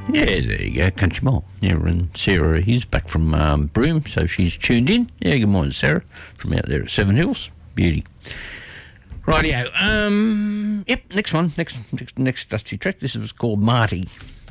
Yeah, there you go, Country Mole. Yeah, and Sarah is back from Broome, so she's tuned in. Yeah, good morning, Sarah, from out there at Seven Hills. Beauty. Rightio. Yep, next one. Next dusty track. This was called Marty.